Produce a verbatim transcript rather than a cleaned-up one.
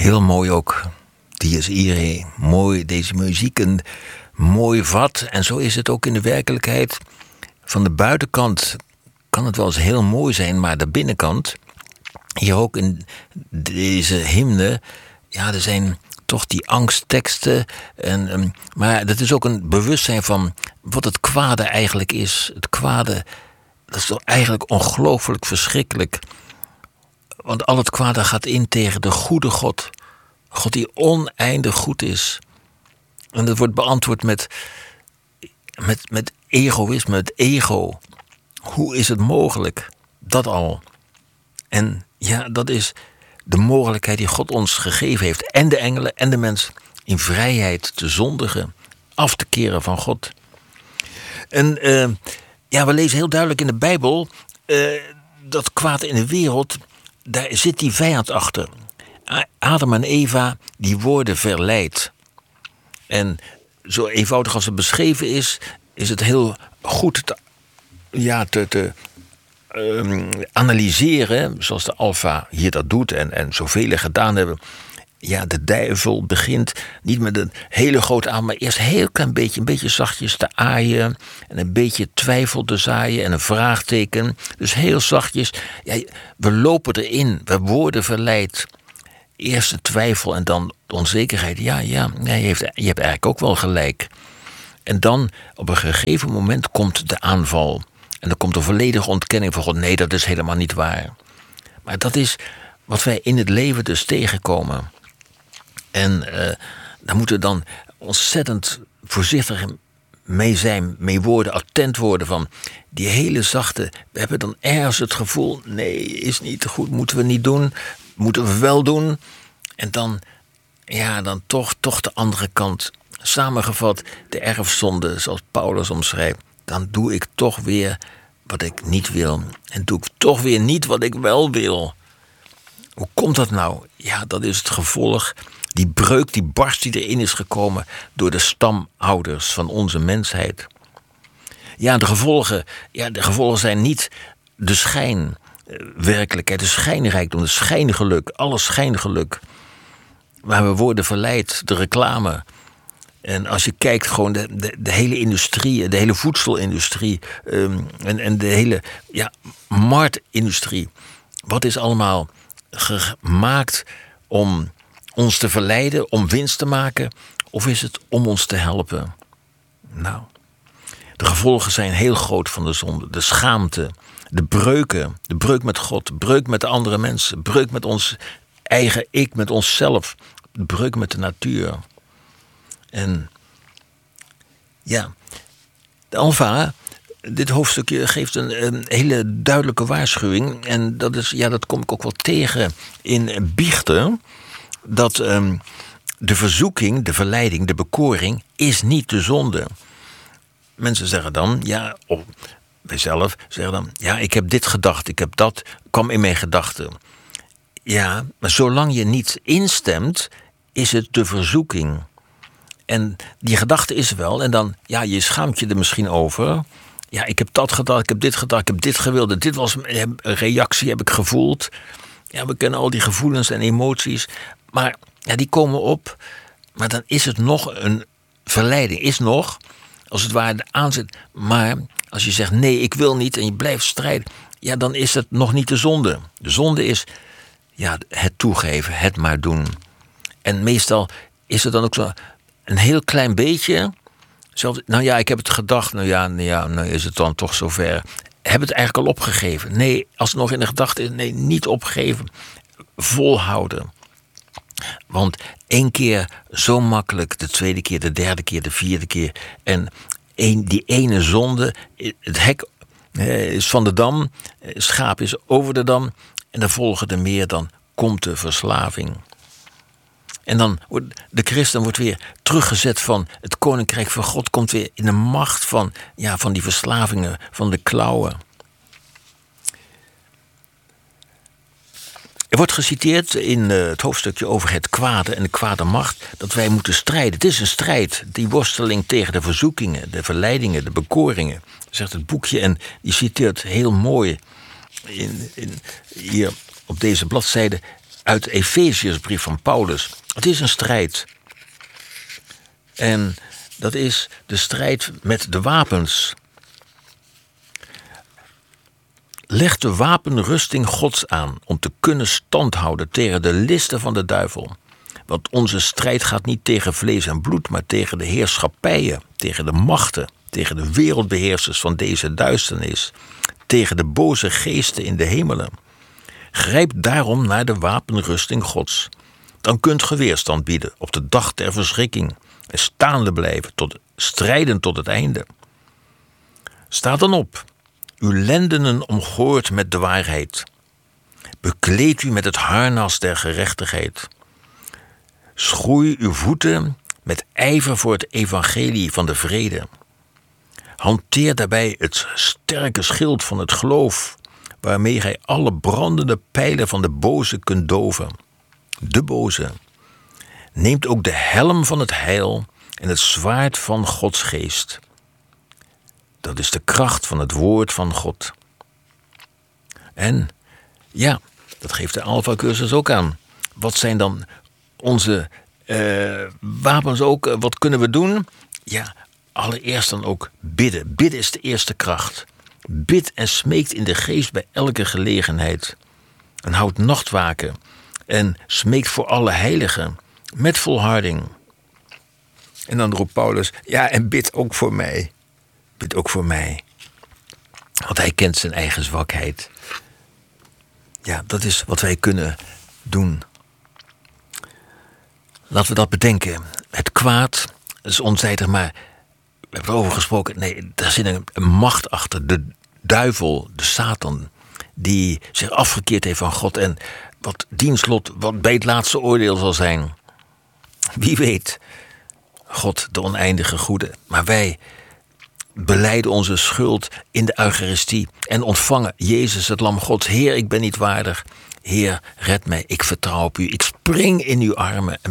Heel mooi ook. Dies Irae. Mooi deze muziek. Een mooi vat. En zo is het ook in de werkelijkheid. Van de buitenkant kan het wel eens heel mooi zijn, maar de binnenkant, hier ook in deze hymne, ja, er zijn toch die angstteksten. En, um, maar dat is ook een bewustzijn van wat het kwade eigenlijk is. Het kwade, dat is toch eigenlijk ongelooflijk verschrikkelijk. Want al het kwade gaat in tegen de goede God. God die oneindig goed is. En dat wordt beantwoord met, met, met egoïsme, met ego. Hoe is het mogelijk? Dat al. En ja, dat is de mogelijkheid die God ons gegeven heeft. En de engelen en de mens. In vrijheid te zondigen. Af te keren van God. En uh, ja, we lezen heel duidelijk in de Bijbel. Uh, dat kwaad in de wereld, daar zit die vijand achter. Adam en Eva, die worden verleid. En zo eenvoudig als het beschreven is, is het heel goed te, ja, te, te um, analyseren, zoals de Alfa hier dat doet en, en zoveel gedaan hebben. Ja, de duivel begint niet met een hele grote aan, maar eerst een heel klein beetje, een beetje zachtjes te aaien en een beetje twijfel te zaaien en een vraagteken. Dus heel zachtjes. Ja, we lopen erin, we worden verleid. Eerst de twijfel en dan de onzekerheid. Ja, ja, ja je, heeft, je hebt eigenlijk ook wel gelijk. En dan op een gegeven moment komt de aanval. En dan komt de volledige ontkenning van God. Nee, dat is helemaal niet waar. Maar dat is wat wij in het leven dus tegenkomen. En uh, daar moeten we dan ontzettend voorzichtig mee zijn, mee worden, attent worden van die hele zachte. We hebben dan ergens het gevoel, nee, is niet goed, moeten we niet doen, moeten we wel doen. En dan, ja, dan toch, toch de andere kant. Samengevat, de erfzonde, zoals Paulus omschrijft. Dan doe ik toch weer wat ik niet wil. En doe ik toch weer niet wat ik wel wil. Hoe komt dat nou? Ja, dat is het gevolg. Die breuk, die barst die erin is gekomen door de stamouders van onze mensheid. Ja, de gevolgen, ja, de gevolgen zijn niet de schijnwerkelijkheid, de schijnrijkdom, de schijngeluk, alles schijngeluk. Maar we worden verleid, de reclame. En als je kijkt, gewoon de, de, de hele industrie, de hele voedselindustrie um, en, en de hele ja, marktindustrie. Wat is allemaal gemaakt om ons te verleiden, om winst te maken? Of is het om ons te helpen? Nou, de gevolgen zijn heel groot van de zonde. De schaamte, de breuken, de breuk met God, breuk met de andere mensen, breuk met ons eigen ik, met onszelf, de breuk met de natuur. En ja, de Alfa, dit hoofdstukje geeft een, een hele duidelijke waarschuwing. En dat is, ja, dat kom ik ook wel tegen in Biechten. Dat um, de verzoeking, de verleiding, de bekoring is niet de zonde. Mensen zeggen dan, ja, of wij zelf zeggen dan, ja, ik heb dit gedacht, ik heb dat, kwam in mijn gedachten. Ja, maar zolang je niet instemt, is het de verzoeking. En die gedachte is wel, en dan, ja, je schaamt je er misschien over. Ja, ik heb dat gedacht, ik heb dit gedacht, ik heb dit gewild. Dit was een reactie, heb ik gevoeld. Ja, we kennen al die gevoelens en emoties. Maar ja, die komen op. Maar dan is het nog een verleiding. Is nog, als het ware, de aanzet. Maar als je zegt, nee, ik wil niet, en je blijft strijden, ja, dan is het nog niet de zonde. De zonde is, ja, het toegeven, het maar doen. En meestal is het dan ook zo een heel klein beetje. Zelfs, nou ja, ik heb het gedacht, nou ja, nou ja, nou is het dan toch zover. Heb het eigenlijk al opgegeven? Nee, als het nog in de gedachte is, nee, niet opgeven. Volhouden. Want één keer zo makkelijk, de tweede keer, de derde keer, de vierde keer. En een, die ene zonde, het hek is van de dam, het schaap is over de dam. En dan volgen er meer, dan komt de verslaving. En dan wordt de christen wordt weer teruggezet van het koninkrijk van God, komt weer in de macht van, ja, van die verslavingen, van de klauwen. Er wordt geciteerd in het hoofdstukje over het kwade en de kwade macht, dat wij moeten strijden. Het is een strijd, die worsteling tegen de verzoekingen, de verleidingen, de bekoringen. Dat zegt het boekje en die citeert heel mooi in, in, hier op deze bladzijde. uit de Efeziërsbrief van Paulus. Het is een strijd. En dat is de strijd met de wapens. Leg de wapenrusting Gods aan om te kunnen standhouden tegen de listen van de duivel. Want onze strijd gaat niet tegen vlees en bloed, maar tegen de heerschappijen, tegen de machten, tegen de wereldbeheersers van deze duisternis, tegen de boze geesten in de hemelen. Grijp daarom naar de wapenrusting Gods. Dan kunt ge weerstand bieden op de dag der verschrikking en staande blijven, tot, strijden tot het einde. Sta dan op, uw lendenen omgord met de waarheid. Bekleed u met het harnas der gerechtigheid. Schroei uw voeten met ijver voor het evangelie van de vrede. Hanteer daarbij het sterke schild van het geloof, waarmee gij alle brandende pijlen van de boze kunt doven. De boze. Neemt ook de helm van het heil en het zwaard van Gods geest. Dat is de kracht van het woord van God. En ja, dat geeft de Alpha-cursus ook aan. Wat zijn dan onze uh, wapens ook? Wat kunnen we doen? Ja, allereerst dan ook bidden. Bidden is de eerste kracht. Bid en smeekt in de geest bij elke gelegenheid. En houd nachtwaken. En smeekt voor alle heiligen. Met volharding. En dan roept Paulus, ja, en bid ook voor mij. Bid ook voor mij. Want hij kent zijn eigen zwakheid. Ja, dat is wat wij kunnen doen. Laten we dat bedenken. Het kwaad is onzijdig, maar we hebben erover gesproken. Nee, daar zit een, een macht achter. De duivel, de Satan, die zich afgekeerd heeft van God. En wat diens lot, wat bij het laatste oordeel zal zijn. Wie weet. God, de oneindige goede. Maar wij belijden onze schuld in de Eucharistie en ontvangen Jezus, het Lam Gods. Heer, ik ben niet waardig. Heer, red mij. Ik vertrouw op u. Ik spring in uw armen.